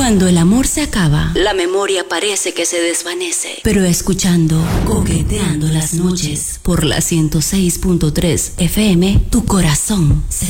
Cuando el amor se acaba, la memoria parece que se desvanece. Pero escuchando Coqueteando las noches por la 106.3 FM, tu corazón se